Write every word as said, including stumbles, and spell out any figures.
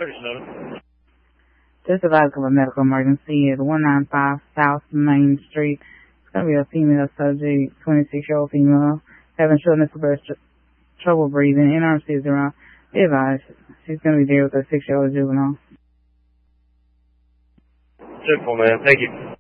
thirty-seven. Just advised of a medical emergency at one ninety-five South Main Street. It's going to be a female subject, twenty-six-year-old female, having shortness of breath, trouble breathing, N R C is around. Be advised, she's going to be there with a six-year-old juvenile. Simple, man. Thank you.